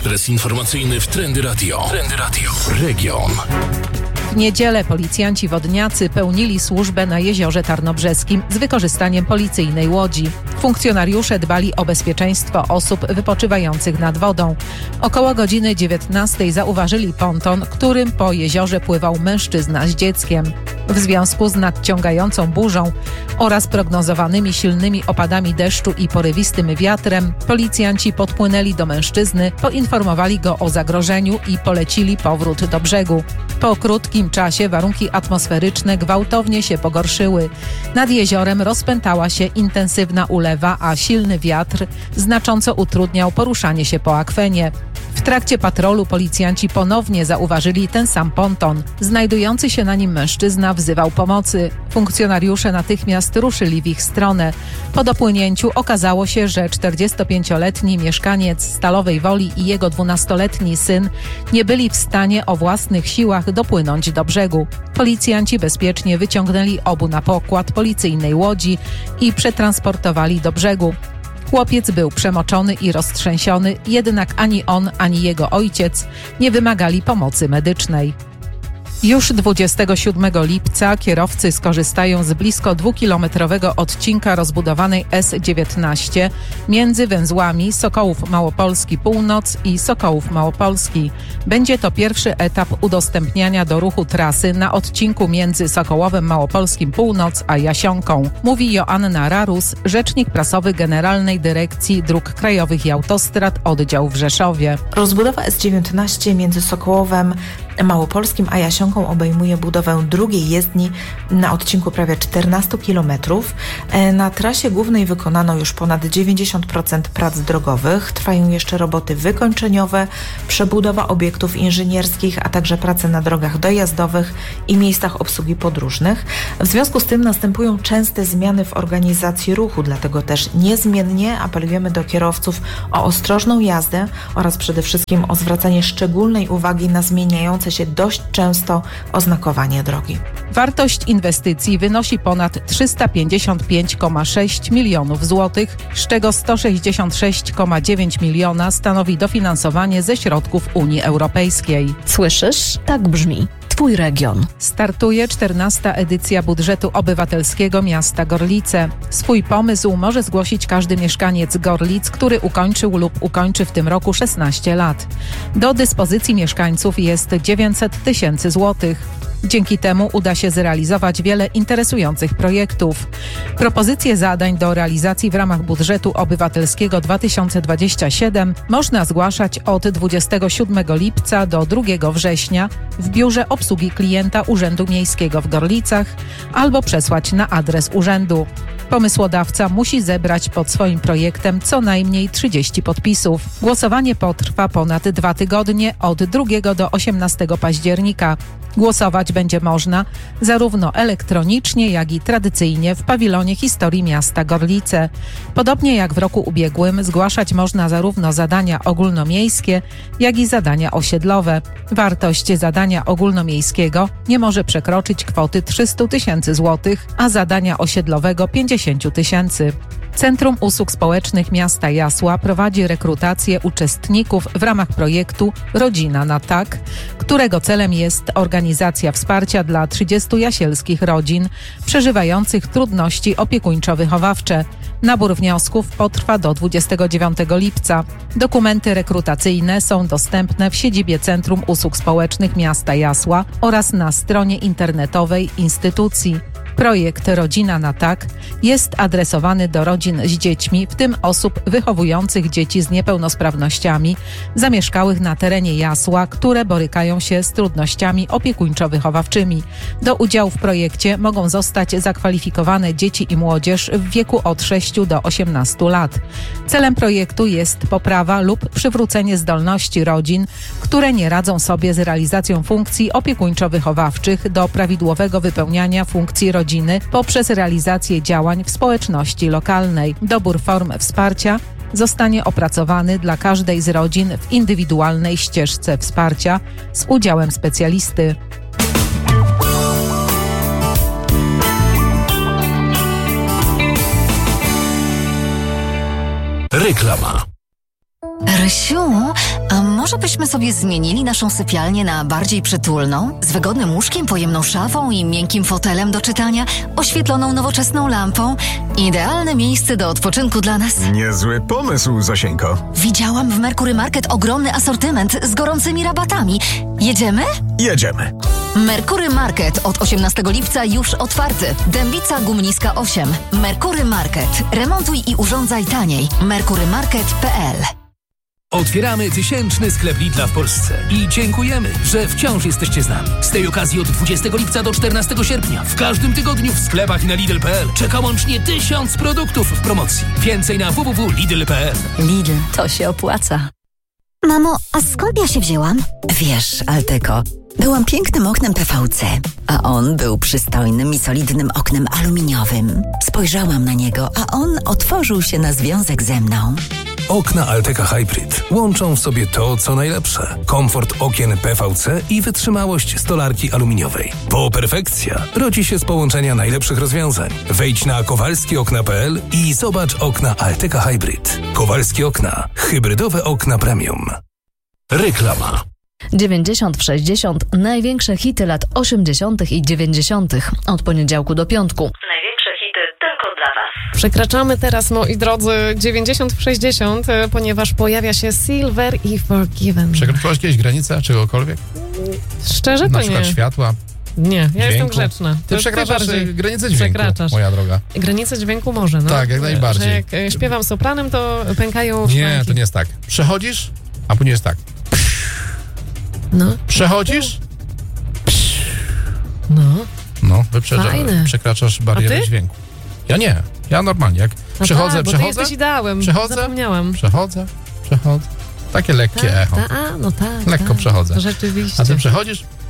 Ekspres informacyjny w Trendy Radio. Trendy Radio. Region. W niedzielę policjanci wodniacy pełnili służbę na jeziorze Tarnobrzeskim z wykorzystaniem policyjnej łodzi. Funkcjonariusze dbali o bezpieczeństwo osób wypoczywających nad wodą. Około godziny 19 zauważyli ponton, którym po jeziorze pływał mężczyzna z dzieckiem. W związku z nadciągającą burzą oraz prognozowanymi silnymi opadami deszczu i porywistym wiatrem, policjanci podpłynęli do mężczyzny, poinformowali go o zagrożeniu i polecili powrót do brzegu. Po krótkim czasie warunki atmosferyczne gwałtownie się pogorszyły. Nad jeziorem rozpętała się intensywna ulewa, a silny wiatr znacząco utrudniał poruszanie się po akwenie. W trakcie patrolu policjanci ponownie zauważyli ten sam ponton. Znajdujący się na nim mężczyzna wzywał pomocy. Funkcjonariusze natychmiast ruszyli w ich stronę. Po dopłynięciu okazało się, że 45-letni mieszkaniec Stalowej Woli i jego 12-letni syn nie byli w stanie o własnych siłach dopłynąć do brzegu. Policjanci bezpiecznie wyciągnęli obu na pokład policyjnej łodzi i przetransportowali do brzegu. Chłopiec był przemoczony i roztrzęsiony, jednak ani on, ani jego ojciec nie wymagali pomocy medycznej. Już 27 lipca kierowcy skorzystają z blisko 2-kilometrowego odcinka rozbudowanej S19 między węzłami Sokołów Małopolski Północ i Sokołów Małopolski. Będzie to pierwszy etap udostępniania do ruchu trasy na odcinku między Sokołowem Małopolskim Północ a Jasionką, mówi Joanna Rarus, rzecznik prasowy Generalnej Dyrekcji Dróg Krajowych i Autostrad, oddział w Rzeszowie. Rozbudowa S19 między Sokołowem Małopolskim a Jasionką obejmuje budowę drugiej jezdni na odcinku prawie 14 km. Na trasie głównej wykonano już ponad 90% prac drogowych. Trwają jeszcze roboty wykończeniowe, przebudowa obiektów inżynierskich, a także prace na drogach dojazdowych i miejscach obsługi podróżnych. W związku z tym następują częste zmiany w organizacji ruchu, dlatego też niezmiennie apelujemy do kierowców o ostrożną jazdę oraz przede wszystkim o zwracanie szczególnej uwagi na zmieniające się dość często oznakowanie drogi. Wartość inwestycji wynosi ponad 355,6 milionów złotych, z czego 166,9 miliona stanowi dofinansowanie ze środków Unii Europejskiej. Słyszysz? Tak brzmi Twój region. Startuje 14. edycja budżetu obywatelskiego miasta Gorlice. Swój pomysł może zgłosić każdy mieszkaniec Gorlic, który ukończył lub ukończy w tym roku 16 lat. Do dyspozycji mieszkańców jest 900 tysięcy złotych. Dzięki temu uda się zrealizować wiele interesujących projektów. Propozycje zadań do realizacji w ramach budżetu obywatelskiego 2027 można zgłaszać od 27 lipca do 2 września w Biurze Obsługi Klienta Urzędu Miejskiego w Gorlicach albo przesłać na adres urzędu. Pomysłodawca musi zebrać pod swoim projektem co najmniej 30 podpisów. Głosowanie potrwa ponad 2 tygodnie od 2 do 18 października. Głosować będzie można zarówno elektronicznie, jak i tradycyjnie w pawilonie historii miasta Gorlice. Podobnie jak w roku ubiegłym zgłaszać można zarówno zadania ogólnomiejskie, jak i zadania osiedlowe. Wartość zadania ogólnomiejskiego nie może przekroczyć kwoty 300 tysięcy złotych, a zadania osiedlowego 50 tysięcy. Centrum Usług Społecznych Miasta Jasła prowadzi rekrutację uczestników w ramach projektu Rodzina na tak, którego celem jest organizacja wsparcia dla 30 jasielskich rodzin przeżywających trudności opiekuńczo-wychowawcze. Nabór wniosków potrwa do 29 lipca. Dokumenty rekrutacyjne są dostępne w siedzibie Centrum Usług Społecznych Miasta Jasła oraz na stronie internetowej instytucji. Projekt Rodzina na tak jest adresowany do rodzin z dziećmi, w tym osób wychowujących dzieci z niepełnosprawnościami, zamieszkałych na terenie Jasła, które borykają się z trudnościami opiekuńczo-wychowawczymi. Do udziału w projekcie mogą zostać zakwalifikowane dzieci i młodzież w wieku od 6 do 18 lat. Celem projektu jest poprawa lub przywrócenie zdolności rodzin, które nie radzą sobie z realizacją funkcji opiekuńczo-wychowawczych do prawidłowego wypełniania funkcji rodziny poprzez realizację działań w społeczności lokalnej. Dobór form wsparcia zostanie opracowany dla każdej z rodzin w indywidualnej ścieżce wsparcia z udziałem specjalisty. Reklama. Rysiu, a może byśmy sobie zmienili naszą sypialnię na bardziej przytulną? Z wygodnym łóżkiem, pojemną szafą i miękkim fotelem do czytania, oświetloną nowoczesną lampą. Idealne miejsce do odpoczynku dla nas. Niezły pomysł, Zosieńko. Widziałam w Mercury Market ogromny asortyment z gorącymi rabatami. Jedziemy? Jedziemy. Mercury Market od 18 lipca już otwarty. Dębica Gumniska 8. Mercury Market. Remontuj i urządzaj taniej. mercurymarket.pl. Otwieramy 1000 sklep Lidla w Polsce i dziękujemy, że wciąż jesteście z nami. Z tej okazji od 20 lipca do 14 sierpnia w każdym tygodniu w sklepach i na Lidl.pl czeka łącznie 1000 produktów w promocji. Więcej na www.lidl.pl. Lidl, to się opłaca. Mamo, a skąd ja się wzięłam? Wiesz, Altyko, byłam pięknym oknem PVC, a on był przystojnym i solidnym oknem aluminiowym. Spojrzałam na niego, a on otworzył się na związek ze mną. Okna Alteca Hybrid łączą w sobie to, co najlepsze. Komfort okien PVC i wytrzymałość stolarki aluminiowej. Bo perfekcja rodzi się z połączenia najlepszych rozwiązań. Wejdź na kowalskiokna.pl i zobacz okna Alteca Hybrid. Kowalskie okna. Hybrydowe okna premium. Reklama. 90 w 60. Największe hity lat 80. i 90. Od poniedziałku do piątku. Największe hity tylko dla Was. Przekraczamy teraz, moi drodzy, 90 w 60, ponieważ pojawia się Silver i Forgiven. Przekroczyłaś kiedyś granicę czegokolwiek? Szczerze to Na nie. przykład światła? Nie, ja jestem dźwięku? grzeczna. Ty przekraczasz granicę dźwięku, moja droga. Granicę dźwięku może, no. Tak, jak najbardziej. Że jak śpiewam sopranem, to pękają Nie, szklanki. to nie jest tak. Przechodzisz, a później jest tak. No. Przechodzisz? No, przekraczasz barierę dźwięku. Ja nie. Ja normalnie. Jak no przechodzę, tak, bo ty jesteś ideałem. Zapomniałam. Przechodzę. Takie lekkie echo. No tak. Lekko przechodzę. Rzeczywiście. A ty przechodzisz?